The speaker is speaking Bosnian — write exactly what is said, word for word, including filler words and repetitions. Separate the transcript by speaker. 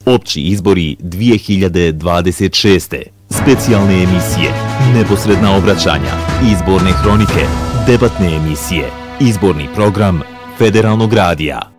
Speaker 1: Opći izbori dvije hiljade dvadeset šeste. Specijalne emisije, neposredna obraćanja, izborne hronike, debatne emisije, izborni program Federalnog radija.